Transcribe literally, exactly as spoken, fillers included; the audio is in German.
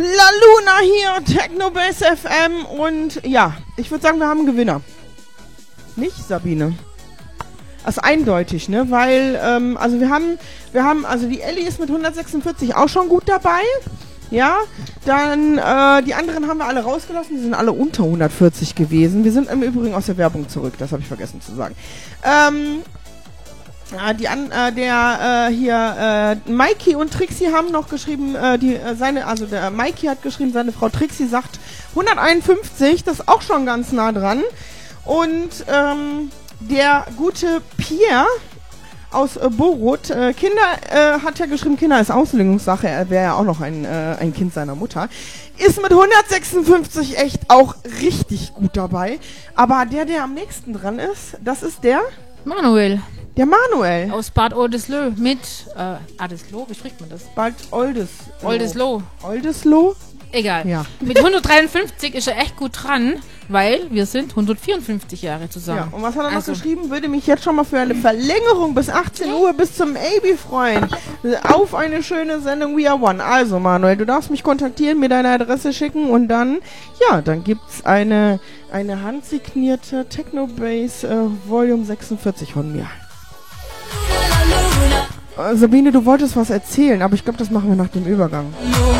La Luna hier, Technobase F M und ja, ich würde sagen, wir haben einen Gewinner. Nicht, Sabine? Also eindeutig, ne? Weil, ähm, also wir haben, wir haben, also die Ellie ist mit hundertsechsundvierzig auch schon gut dabei. Ja, dann äh, die anderen haben wir alle rausgelassen, die sind alle unter hundertvierzig gewesen. Wir sind im Übrigen aus der Werbung zurück, das habe ich vergessen zu sagen. Ähm, äh, die an, äh, der äh, hier, äh, Mikey und Trixie haben noch geschrieben, äh, die äh, seine, also der Mikey hat geschrieben, seine Frau Trixie sagt hunderteinundfünfzig, das ist auch schon ganz nah dran. Und ähm, der gute Pierre aus äh, Borut, äh, Kinder, äh, hat ja geschrieben, Kinder ist Auslegungssache, er wäre ja auch noch ein, äh, ein Kind seiner Mutter, ist mit hundertsechsundfünfzig echt auch richtig gut dabei. Aber der, der am nächsten dran ist, das ist der? Manuel. Der Manuel. Aus Bad Oldesloe mit, äh, Adesloe, wie spricht man das? Bald Oldes. Oldesloe. Oldesloe? Egal. Ja. Mit hundertdreiundfünfzig ist er echt gut dran, weil wir sind hundertvierundfünfzig Jahre zusammen. Ja, und was hat er noch Also, geschrieben? Würde mich jetzt schon mal für eine Verlängerung bis achtzehn Uhr bis zum A B freuen. Auf eine schöne Sendung We Are One. Also Manuel, du darfst mich kontaktieren, mir deine Adresse schicken und dann, ja, dann gibt's eine, eine handsignierte Technobase äh, Volume sechsundvierzig von mir. Äh, Sabine, du wolltest was erzählen, aber ich glaube, das machen wir nach dem Übergang.